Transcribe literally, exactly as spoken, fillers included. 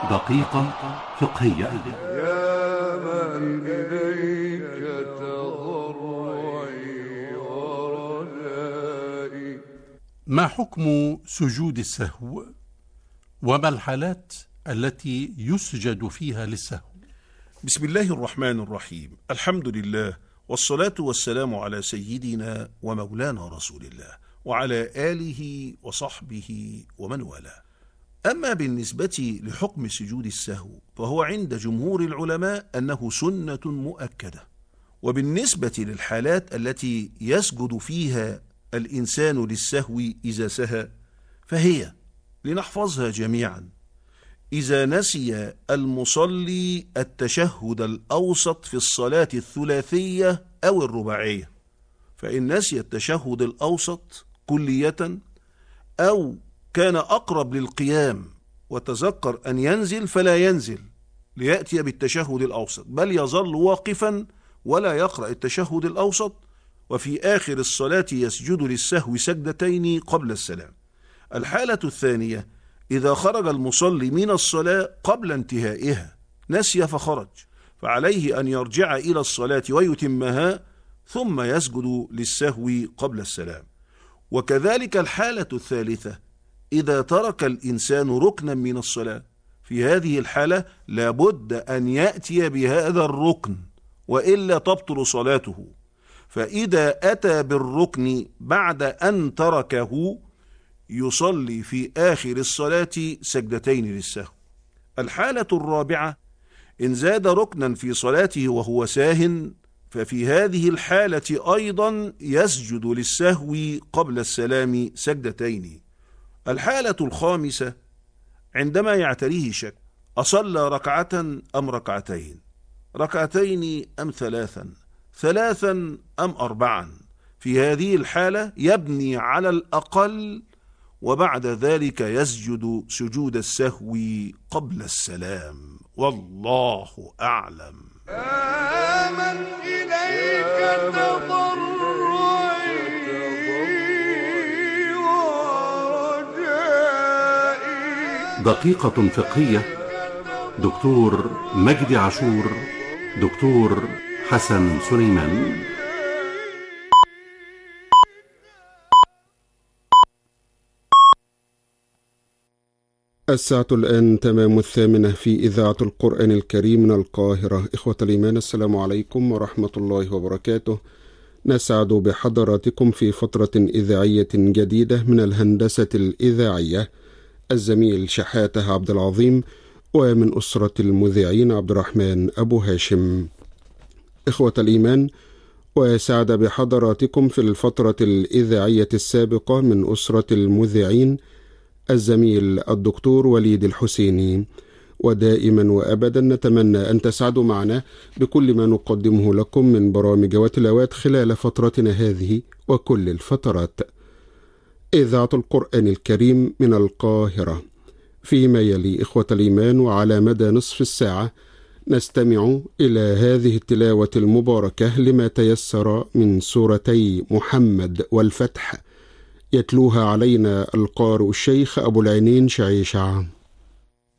دقيقة فقهية. يا من إليك تضرعي ورجائي. ما حكم سجود السهو؟ وما الحالات التي يسجد فيها للسهو؟ بسم الله الرحمن الرحيم. الحمد لله، والصلاة والسلام على سيدنا ومولانا رسول الله وعلى آله وصحبه ومن والاه. أما بالنسبة لحكم سجود السهو فهو عند جمهور العلماء أنه سنة مؤكدة. وبالنسبة للحالات التي يسجد فيها الإنسان للسهو إذا سهى فهي لنحفظها جميعا: إذا نسي المصلي التشهد الأوسط في الصلاة الثلاثية أو الرباعية، فإن نسي التشهد الأوسط كلية أو كان أقرب للقيام وتذكر أن ينزل فلا ينزل ليأتي بالتشهد الأوسط، بل يظل واقفا ولا يقرأ التشهد الأوسط، وفي آخر الصلاة يسجد للسهو سجدتين قبل السلام. الحالة الثانية: إذا خرج المصلي من الصلاة قبل انتهائها، نسي فخرج، فعليه أن يرجع إلى الصلاة ويتمها ثم يسجد للسهو قبل السلام. وكذلك الحالة الثالثة: إذا ترك الإنسان ركنا من الصلاة، في هذه الحالة لابد أن يأتي بهذا الركن وإلا تبطل صلاته، فإذا أتى بالركن بعد أن تركه يصلي في آخر الصلاة سجدتين للسهو. الحالة الرابعة: إن زاد ركنا في صلاته وهو ساهٍ، ففي هذه الحالة أيضا يسجد للسهو قبل السلام سجدتين. الحالة الخامسة: عندما يعتريه شك، أصلى ركعة أم ركعتين، ركعتين أم ثلاثا، ثلاثا أم أربعا، في هذه الحالة يبني على الأقل وبعد ذلك يسجد سجود السهو قبل السلام، والله أعلم. آمن إليك تضرعي ورجائي. دقيقة فقهية، دكتور مجدي عاشور، دكتور حسن سليمان. الساعة الآن تمام الثامنة في إذاعة القرآن الكريم من القاهرة. إخوة الإيمان، السلام عليكم ورحمة الله وبركاته. نسعد بحضراتكم في فترة إذاعية جديدة من الهندسة الإذاعية. الزميل شحاتة عبد العظيم، ومن أسرة المذيعين عبد الرحمن أبو هاشم. إخوة الإيمان، وسعد بحضراتكم في الفترة الإذاعية السابقة من أسرة المذيعين الزميل الدكتور وليد الحسيني، ودائما وأبدا نتمنى أن تسعدوا معنا بكل ما نقدمه لكم من برامج وتلاوات خلال فترتنا هذه وكل الفترات. إذاعة القرآن الكريم من القاهرة. فيما يلي إخوة الإيمان، وعلى مدى نصف الساعة نستمع إلى هذه التلاوة المباركة لما تيسر من سورتي محمد والفتح، يتلوها علينا القارئ الشيخ أبو العينين شعيشع.